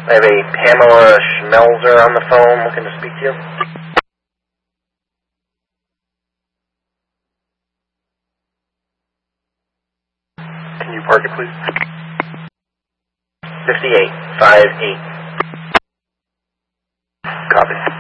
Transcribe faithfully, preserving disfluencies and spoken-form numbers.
I have a Pamela Schmelzer on the phone looking to speak to you. Can you park it, please? fifty-eight, five eight. Copy.